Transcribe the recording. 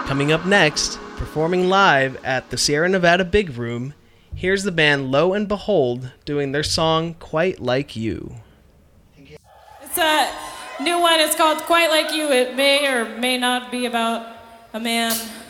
Coming up next, performing live at the Sierra Nevada Big Room, here's the band Lo and Behold doing their song Quite Like You. It's a new one. It's called Quite Like You. It may or may not be about a man.